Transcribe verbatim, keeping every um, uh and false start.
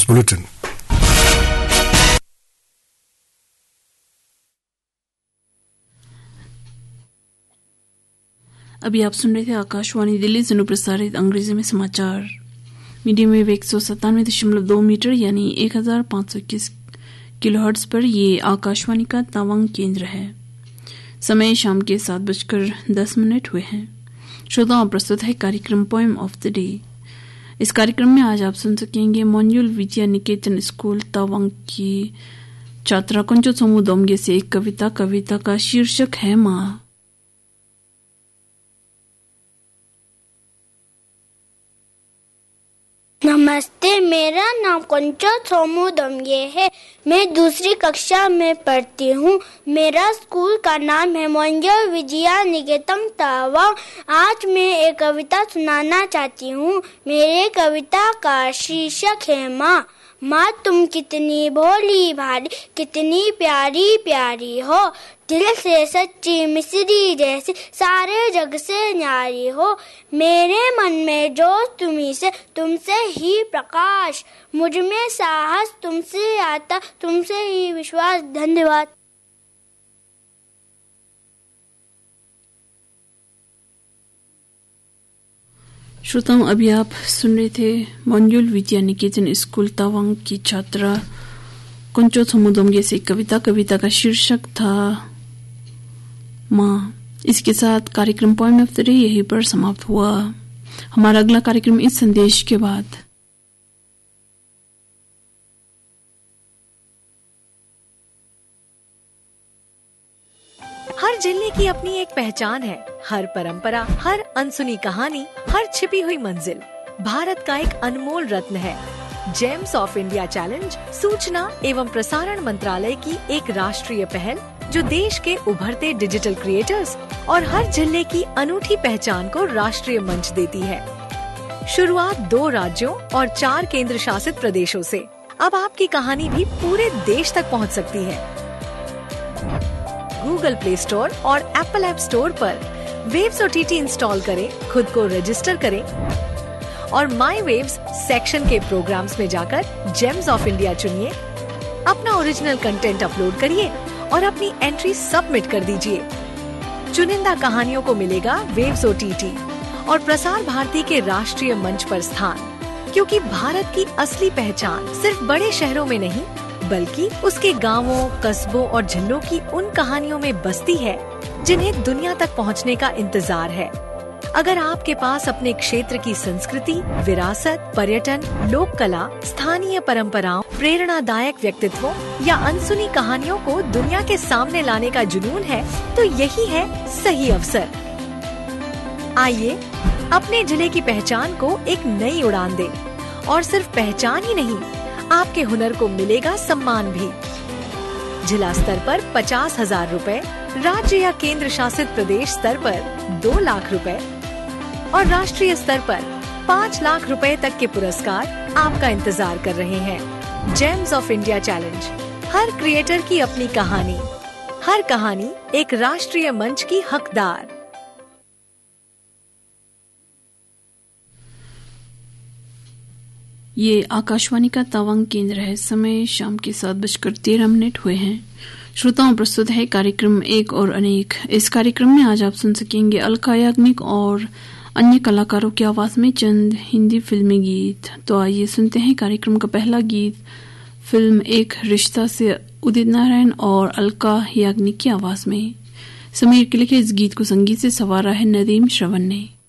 News Bulletin. अभी आप सुन रहे थे आकाशवाणी दिल्ली से प्रसारित अंग्रेजी में समाचार। मीडियम वेव एक सौ सत्तानवे दशमलव दो मीटर यानी एक हजार पाँच सौ इक्कीस किलोहर्ट्ज पर ये आकाशवाणी का तवांग केंद्र है। समय शाम के सात बजकर दस मिनट हुए हैं। श्रोताओं, प्रस्तुत है कार्यक्रम पोएम ऑफ द डे। इस कार्यक्रम में आज आप सुन सकेंगे मोन्युल विद्या निकेतन स्कूल तवांग की छात्रा कुंचो सोमू दोमगे से एक कविता। कविता का शीर्षक है माँ। नमस्ते, मेरा नाम कुंचो सोमू दोमगे है। मैं दूसरी कक्षा में पढ़ती हूँ। मेरा स्कूल का नाम है मोन्युल विद्या निकेतन तवांग। आज मैं एक कविता सुनाना चाहती हूँ। मेरे कविता का शीर्षक है माँ। माँ तुम कितनी भोली भाली, कितनी प्यारी प्यारी हो, दिल से सच्ची मिश्री जैसी, सारे जग से न्यारी हो। मेरे मन में जोश तुम्ही से, तुमसे ही प्रकाश, मुझ में साहस तुमसे आता, तुमसे ही विश्वास। धन्यवाद। श्रोताओं, अभी आप सुन रहे थे मोन्युल विद्या निकेतन स्कूल तवांग की छात्रा कुंचो सोमू दोमगे से कविता। कविता का शीर्षक था माँ। इसके साथ कार्यक्रम पोएम ऑफ द डे यहीं पर समाप्त हुआ। हमारा अगला कार्यक्रम इस संदेश के बाद। हर जिले की अपनी एक पहचान है, हर परंपरा, हर अनसुनी कहानी, हर छिपी हुई मंजिल भारत का एक अनमोल रत्न है। जेम्स ऑफ इंडिया चैलेंज सूचना एवं प्रसारण मंत्रालय की एक राष्ट्रीय पहल जो देश के उभरते डिजिटल क्रिएटर्स और हर जिले की अनूठी पहचान को राष्ट्रीय मंच देती है। शुरुआत दो राज्यों और चार केंद्र शासित प्रदेशों से। अब आपकी कहानी भी पूरे देश तक पहुंच सकती है। गूगल प्ले स्टोर और एप्पल ऐप स्टोर पर वेव्स ओटीटी इंस्टॉल करें, खुद को रजिस्टर करें और माई वेव्स सेक्शन के प्रोग्राम्स में जाकर जेम्स ऑफ इंडिया चुनिए, अपना ओरिजिनल कंटेंट अपलोड करिए और अपनी एंट्री सबमिट कर दीजिए। चुनिंदा कहानियों को मिलेगा वेव्स ओटीटी और प्रसार भारती के राष्ट्रीय मंच पर स्थान, क्योंकि भारत की असली पहचान सिर्फ बड़े शहरों में नहीं बल्कि उसके गांवों, कस्बों और जिलों की उन कहानियों में बसती है जिन्हें दुनिया तक पहुंचने का इंतजार है। अगर आपके पास अपने क्षेत्र की संस्कृति, विरासत, पर्यटन, लोक कला, स्थानीय परंपराओं, प्रेरणादायक व्यक्तित्वों या अनसुनी कहानियों को दुनिया के सामने लाने का जुनून है, तो यही है सही अवसर। आइए अपने जिले की पहचान को एक नई उड़ान दें और सिर्फ पहचान ही नहीं, आपके हुनर को मिलेगा सम्मान भी। जिला स्तर पर पचास हजार रूपए, राज्य या केंद्र शासित प्रदेश स्तर पर दो लाख रुपए और राष्ट्रीय स्तर पर पाँच लाख रुपए तक के पुरस्कार आपका इंतजार कर रहे हैं। James of India challenge, her creator की अपनी कहानी, हर कहानी एक राष्ट्रीय मंच की हकदार। ये आकाशवाणी का तवांग केंद्र है। समय शाम के सात बजकर तेरह मिनट हुए हैं। श्रोताओं, प्रस्तुत है कार्यक्रम एक और अनेक। इस कार्यक्रम में आज आप सुन सकेंगे अलका याग्निक और अन्य कलाकारों की आवाज में चंद हिंदी फिल्मी गीत। तो आइए सुनते हैं कार्यक्रम का पहला गीत, फिल्म एक रिश्ता से उदित नारायण और अलका याग्निक की आवाज में। समीर के लिखे इस गीत को संगीत से संवारा है नदीम श्रवण ने।